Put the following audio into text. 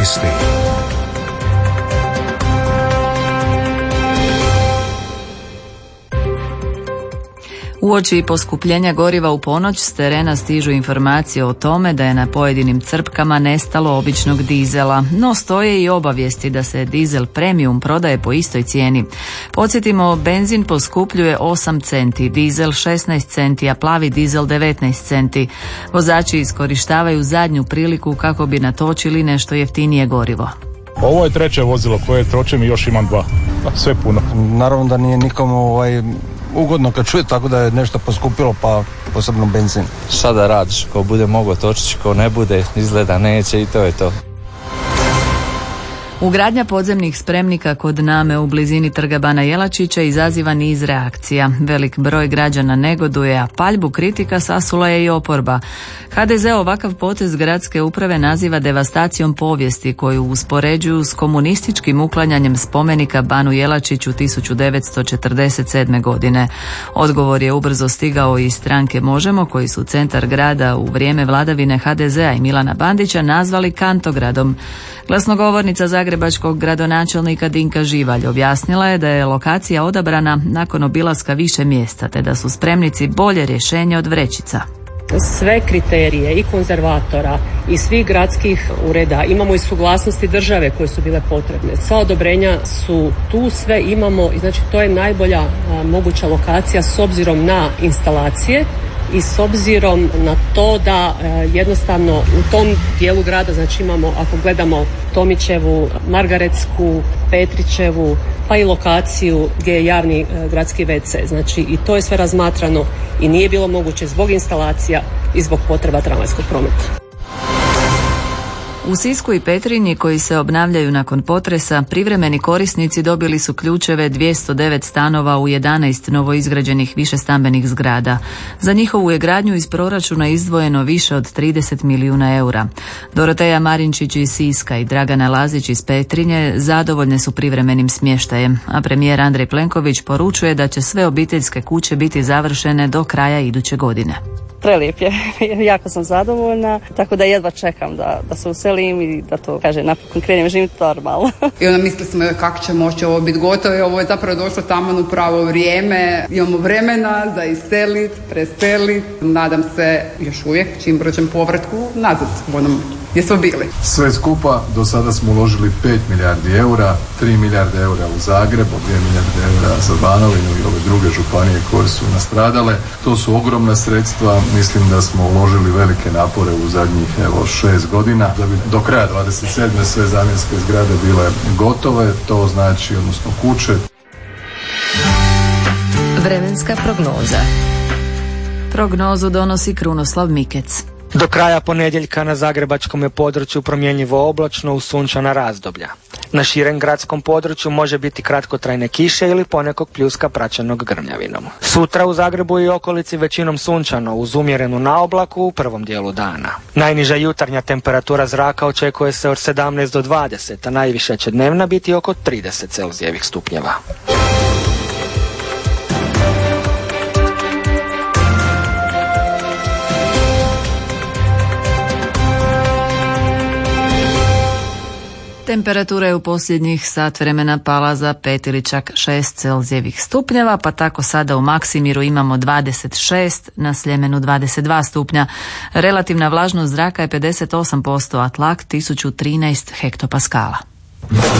Vijesti. Uoči poskupljenja goriva u ponoć s terena stižu informacije o tome da je na pojedinim crpkama nestalo običnog dizela, no stoje i obavijesti da se dizel premium prodaje po istoj cijeni. Podsjetimo, benzin poskupljuje 8 centi, dizel 16 centi, a plavi dizel 19 centi. Vozači iskorištavaju zadnju priliku kako bi natočili nešto jeftinije gorivo. Ovo je treće vozilo koje tročim i još imam dva. Sve puno. Naravno da nije nikomu ugodno kad čuje tako da je nešto poskupilo, pa posebno benzin. Šta da radiš, ko bude mogao točići, ko ne bude, izgleda neće i to je to. Ugradnja podzemnih spremnika kod Name u blizini trga Bana Jelačića izaziva niz reakcija. Velik broj građana negoduje, a paljbu kritika sasula je i oporba. HDZ ovakav potez gradske uprave naziva devastacijom povijesti koju uspoređuju s komunističkim uklanjanjem spomenika Banu Jelačiću 1947. godine. Odgovor je ubrzo stigao iz stranke Možemo, koji su centar grada u vrijeme vladavine HDZ-a i Milana Bandića nazvali kantogradom. Glasnogovornica zagrebačkog gradonačelnika Dinka Živalj objasnila je da je lokacija odabrana nakon obilaska više mjesta, te da su spremnici bolje rješenje od vrećica. Sve kriterije i konzervatora i svih gradskih ureda, imamo i suglasnosti države koje su bile potrebne. Sva odobrenja su tu, sve imamo i znači to je najbolja moguća lokacija s obzirom na instalacije i s obzirom na to da jednostavno u tom dijelu grada, znači imamo, ako gledamo Tomićevu, Margaretsku, Petrićevu, pa i lokaciju gdje je javni gradski WC. Znači i to je sve razmatrano i nije bilo moguće zbog instalacija i zbog potreba tramvajskog prometa. U Sisku i Petrinji, koji se obnavljaju nakon potresa, privremeni korisnici dobili su ključeve 209 stanova u 11 novoizgrađenih višestambenih zgrada. Za njihovu je gradnju iz proračuna izdvojeno više od 30 milijuna eura. Doroteja Marinčić iz Siska i Dragana Lazić iz Petrinje zadovoljne su privremenim smještajem, a premijer Andrej Plenković poručuje da će sve obiteljske kuće biti završene do kraja iduće godine. Prelijep je, jako sam zadovoljna, tako da jedva čekam da se uselim i da to, napokon krenem živjeti normalno. I onda mislili smo kako će moći ovo biti gotovo i ovo je zapravo došlo taman u pravo vrijeme. Imamo vremena za iselit, preselit, nadam se još uvijek čim brđem povratku nazad u onom gdje smo bili. Sve skupa do sada smo uložili 5 milijardi eura, 3 milijarde eura u Zagreb, 2 milijarde eura za Banovinu i ove druge županije koje su nastradale. To su ogromna sredstva, mislim da smo uložili velike napore u zadnjih 6 godina. Da bi do kraja 27. sve zamjenske zgrade bile gotove, to znači, odnosno kuće. Vremenska prognoza. Prognozu donosi Krunoslav Mikec. Do kraja ponedjeljka na zagrebačkom je području promjenjivo oblačno uz sunčana razdoblja. Na širem gradskom području može biti kratkotrajne kiše ili ponekog pljuska praćenog grmljavinom. Sutra u Zagrebu i okolici većinom sunčano uz umjerenu naoblaku u prvom dijelu dana. Najniža jutarnja temperatura zraka očekuje se od 17 do 20, a najviša će dnevna biti oko 30 Celzijevih stupnjeva. Temperatura je u posljednjih sat vremena pala za 5 ili čak 6 Celzijevih stupnjeva, pa tako sada u Maksimiru imamo 26, na Sljemenu 22 stupnja. Relativna vlažnost zraka je 58%, a tlak 1013 hektopaskala.